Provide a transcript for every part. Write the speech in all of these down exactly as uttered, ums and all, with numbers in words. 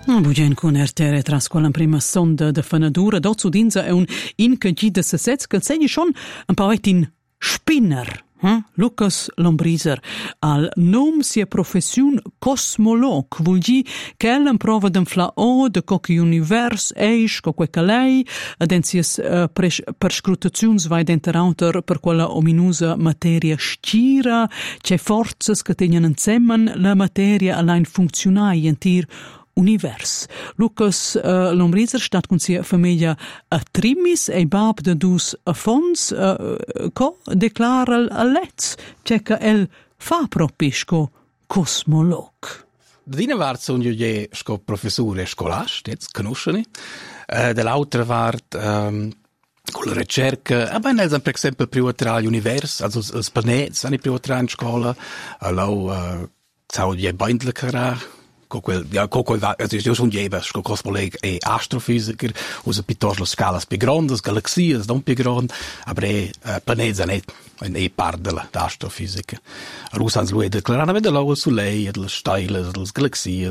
Bugen con ertere tras quella prima sonda de fanadura dozzo dinza è un incagida sesez che segni schon un poet in spinner. Eh? Lucas Lombriser al nom sia profession cosmolog vuol dir che ella prova d'enfla o de coche univers eis co que lei ad ensias uh, perscrutazions vai d'enterauter per quella ominusa materia stira c'è forzas che tenien insemmen la materia allein funzionai en tir univers. Lucas uh, Lombriser stat con sia famiglia a Trimis e bab de dus a fons uh, co declara a letz c'è che el fa propisco cosmolog. D'ina vart son io je sco professore scolast, jetzt conosceni. Uh, dell'altra vart um, con la ricerca, ah ben, per esempio prima tra l'univers, also els planets, hanno prima tra in scuola, allo uh, sau je beindlicher quel ja quel also io sono jeba sco cosmolog e astrofisiker usa piuttosto le scale più grandi, galaxie non più grandi, aber eh, planeti non è e parte della astrofisica. Allora sans lui declarare da lo su lei le stelle, le galaxie.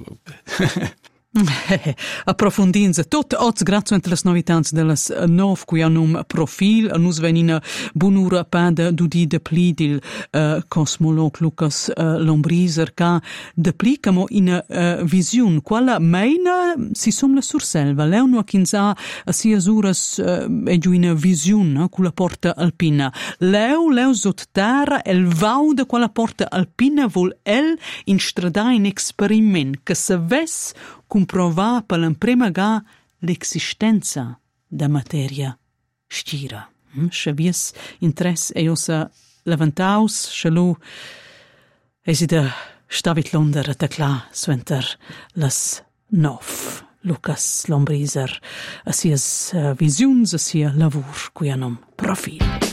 Approfondinza tot oz grazie entre las novitanze delles nov qui hanno profil nus venina bunura pada dudi de plidil uh, cosmolog Lucas uh, Lombriser ca deplicamo in uh, vision quala meina si somla sur selva leuno a quinza a sia suras uh, e giù in vision no? Con la porta alpina leu leu sot terra el vau de quella porta alpina vol el in strada in experiment che se ves comprova per la prima ga l'esistenza da materia stira. Se vies interess e osa levantaus, schalu esida stavit londer a tecla suenter las nov. Lucas Lombriser a sias uh, visions a sia lavur qui anom profil.